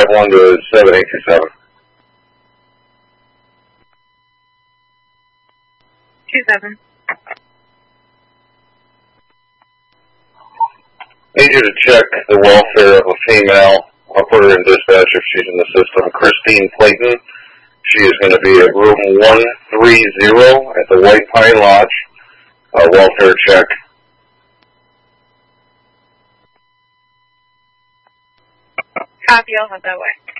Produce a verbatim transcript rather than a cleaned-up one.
five one to seven eight two seven. Two seven. Need you to check the welfare of a female. I'll put her in dispatch if she's in the system. Christine Clayton. She is going to be at room one three zero at the White Pine Lodge. Uh, welfare check. Copy, I'll head that way.